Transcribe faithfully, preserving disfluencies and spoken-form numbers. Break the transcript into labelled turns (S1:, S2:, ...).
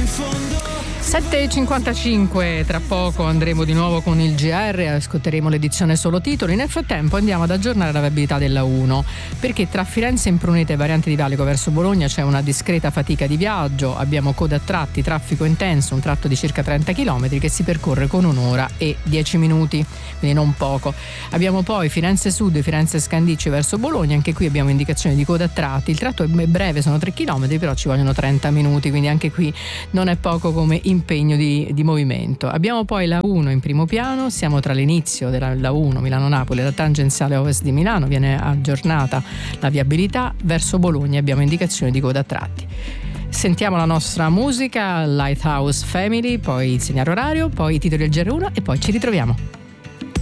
S1: sette e cinquantacinque, tra poco andremo di nuovo con il G R, ascolteremo l'edizione solo titoli. Nel frattempo andiamo ad aggiornare la viabilità della uno, perché tra Firenze Impruneta e Variante di Valico verso Bologna c'è una discreta fatica di viaggio, abbiamo code a tratti, traffico intenso, un tratto di circa trenta chilometri che si percorre con un'ora e dieci minuti, quindi non poco. Abbiamo poi Firenze Sud e Firenze Scandicci verso Bologna, anche qui abbiamo indicazioni di code a tratti, il tratto è breve, sono tre chilometri, però ci vogliono trenta minuti, quindi anche qui non è poco come impegno di, di movimento. Abbiamo poi la uno in primo piano, siamo tra l'inizio della la uno Milano-Napoli e la tangenziale ovest di Milano, viene aggiornata la viabilità, verso Bologna abbiamo indicazioni di coda a tratti. Sentiamo la nostra musica, Lighthouse Family, poi il segnale orario, poi i titoli del G R uno e poi ci ritroviamo.